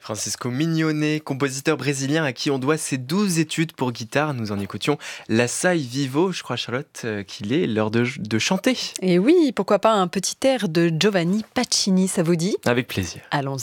Francisco Mignone, compositeur brésilien à qui on doit ses 12 études pour guitare. Nous en écoutions L'assai vivo. Je crois, Charlotte, qu'il est l'heure de chanter. Et oui, pourquoi pas un petit air de Giovanni Pacini, ça vous dit ? Avec plaisir. Allons-y.